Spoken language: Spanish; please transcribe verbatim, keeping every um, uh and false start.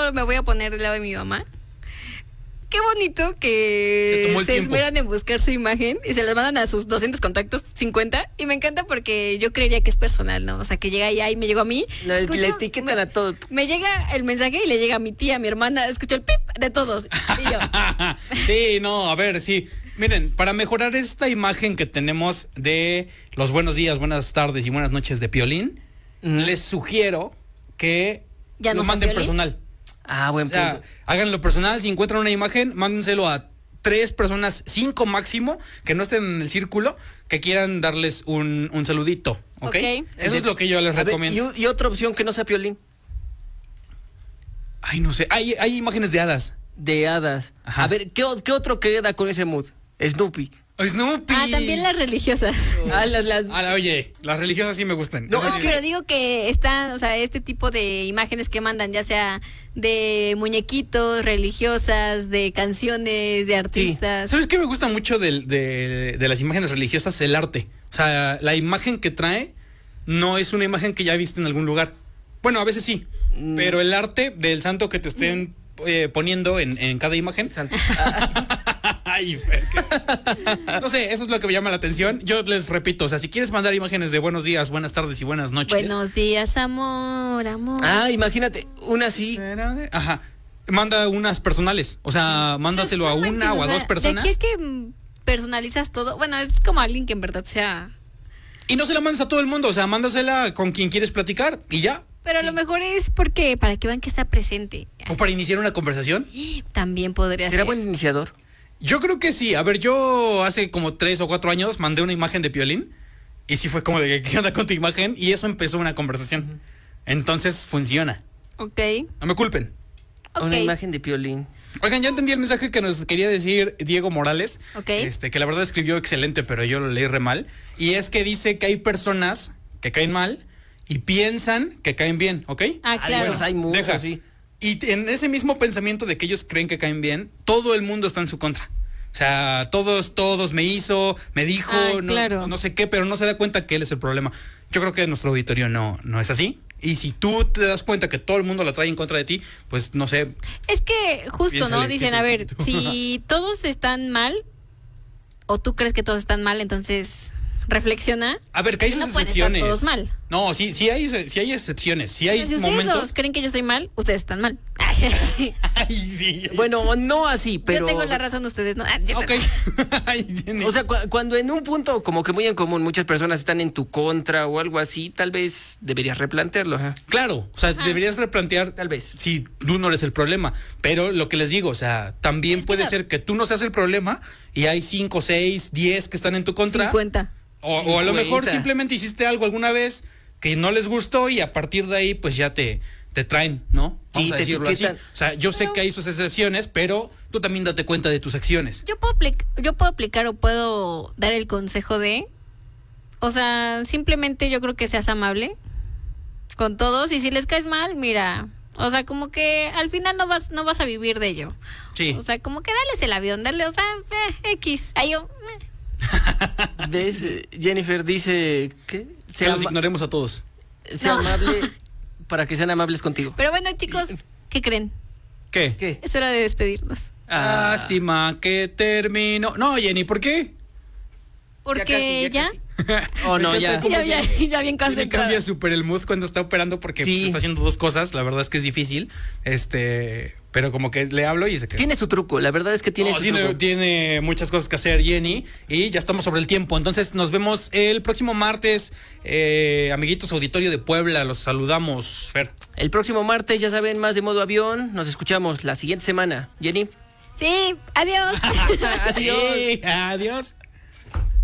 yo me voy a poner del lado de mi mamá. Qué bonito que se, se esmeran en buscar su imagen y se las mandan a sus doscientos contactos, cincuenta, y me encanta porque yo creería que es personal, ¿no? O sea, que llega allá y me llegó a mí. Le, escucho, le etiquetan me, a todo. Me llega el mensaje y le llega a mi tía, a mi hermana, escucho el pip de todos. Y yo. Sí, no, a ver, sí. Miren, para mejorar esta imagen que tenemos de los buenos días, buenas tardes y buenas noches de Piolín, uh-huh. les sugiero que ¿Ya lo no manden Piolín? personal. Ah, buen o sea, punto. Háganlo personal. Si encuentran una imagen, mándenselo a tres personas, cinco máximo, que no estén en el círculo, que quieran darles un, un saludito, ¿ok? okay. Eso de, es lo que yo les recomiendo. Ver, y, y otra opción que no sea Piolín. Ay, no sé. Hay, hay imágenes de hadas. De hadas. Ajá. A ver, ¿qué, ¿qué otro queda con ese mood? Snoopy. Snoopy. Ah, también las religiosas. Ah, las, las... Ah, oye, las religiosas sí me gustan. No, no sí pero me... digo que están, o sea, este tipo de imágenes que mandan, ya sea de muñequitos, religiosas, de canciones, de artistas. Sí. ¿Sabes qué me gusta mucho de, de, de las imágenes religiosas? El arte. O sea, la imagen que trae no es una imagen que ya viste en algún lugar. Bueno, a veces sí, mm. pero el arte del santo que te estén mm. eh, poniendo en, en cada imagen. Santo. Ay, no sé, eso es lo que me llama la atención. Yo les repito, o sea, si quieres mandar imágenes de buenos días, buenas tardes y buenas noches. Buenos días, amor, amor. Ah, imagínate, una así. Ajá. Manda unas personales, o sea, mándaselo a una o a dos personas. De aquí es que personalizas todo. Bueno, es como alguien que en verdad sea. Y no se la mandes a todo el mundo, o sea, mándasela con quien quieres platicar y ya. Pero a lo mejor es porque para que vean que está presente. O para iniciar una conversación. También podría ser. ¿Será buen iniciador? Yo creo que sí. A ver, yo hace como tres o cuatro años mandé una imagen de Piolín y sí fue como de ¿qué onda con tu imagen? Y eso empezó una conversación. Uh-huh. Entonces funciona. Ok. No me culpen. Okay. Una imagen de Piolín. Oigan, ya entendí el mensaje que nos quería decir Diego Morales. Ok. Este, que la verdad escribió excelente, pero yo lo leí re mal. Y es que dice que hay personas que caen mal y piensan que caen bien, ¿ok? Ah, claro. Esos hay muchos, Deja. sí. Y en ese mismo pensamiento de que ellos creen que caen bien, todo el mundo está en su contra. O sea, todos, todos me hizo, me dijo, ah, no, claro. no sé qué, pero no se da cuenta que él es el problema. Yo creo que nuestro auditorio no, no es así. Y si tú te das cuenta que todo el mundo la trae en contra de ti, pues no sé. Es que justo, piénsale, ¿no? Dicen, a ver, si todos están mal, o tú crees que todos están mal, entonces reflexiona. A ver, que hay sus no excepciones. Todos mal. No, sí, sí hay, sí hay excepciones. Sí hay si momentos. ustedes dos creen que yo estoy mal, ustedes están mal. Ay, sí. Bueno, no así, pero. Yo tengo la razón, ustedes no. Ok. O sea, cu- cuando en un punto como que muy en común muchas personas están en tu contra o algo así, tal vez deberías replantearlo. ¿eh? Claro, o sea, Ajá. deberías replantear. Tal vez. Si tú no eres el problema. Pero lo que les digo, o sea, también es puede no. ser que tú no seas el problema y hay cinco, seis, diez que están en tu contra. cincuenta. O, o a lo mejor simplemente hiciste algo alguna vez que no les gustó y a partir de ahí pues ya te, te traen, ¿no? Vamos sí, a decirlo así. O sea, yo sé pero, que hay sus excepciones, pero tú también date cuenta de tus acciones. Yo puedo, aplic- yo puedo aplicar o puedo dar el consejo de, o sea, simplemente yo creo que seas amable con todos y si les caes mal, mira, o sea, como que al final no vas, no vas a vivir de ello. Sí. O sea, como que dales el avión, dale, o sea, eh, X, ahí yo... Eh. ¿Ves? Jennifer dice ¿qué? Que los ignoremos a todos. Sea no. amable para que sean amables contigo. Pero bueno, chicos, ¿qué creen? ¿Qué? ¿Qué? Es hora de despedirnos. Ah. Lástima que terminó. No, Jenny, ¿por qué? Porque ya. ya. Oh, no, ya. Ya, ya, ya bien concentrado. Cambia súper el mood cuando está operando porque sí. pues, está haciendo dos cosas. La verdad es que es difícil. Este, pero como que le hablo y se queda. Tiene su truco. La verdad es que tiene no, su tiene, truco. Tiene muchas cosas que hacer, Jenny. Y ya estamos sobre el tiempo. Entonces nos vemos el próximo martes. Eh, amiguitos Auditorio de Puebla, los saludamos, Fer. El próximo martes, ya saben, más de modo avión. Nos escuchamos la siguiente semana. Jenny. Sí, adiós. Adiós. Sí, adiós.